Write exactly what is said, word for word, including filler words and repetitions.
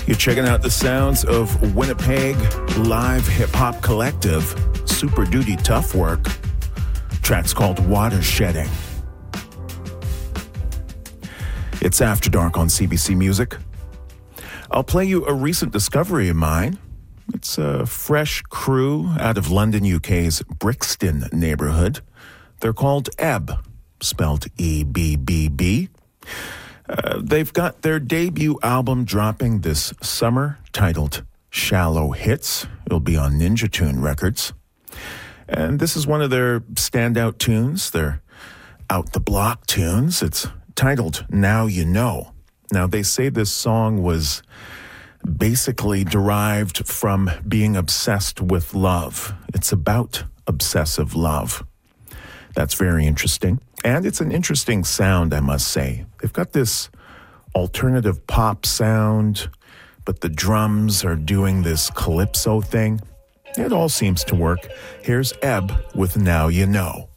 You're checking out the sounds of Winnipeg live hip-hop collective, Super Duty Tough Work. Track's called Watershedding. It's After Dark on C B C Music. I'll play you a recent discovery of mine. It's a fresh crew out of London, U K's Brixton neighborhood. They're called Ebb, spelled E B B B. Uh, they've got their debut album dropping this summer, titled Shallow Hits. It'll be on Ninja Tune Records. And this is one of their standout tunes, their out-the-block tunes. It's titled Now You Know. Now, they say this song was basically derived from being obsessed with love. It's about obsessive love. That's very interesting. And it's an interesting sound, I must say. They've got this alternative pop sound, but the drums are doing this calypso thing. It all seems to work. Here's Ebb with Now You Know.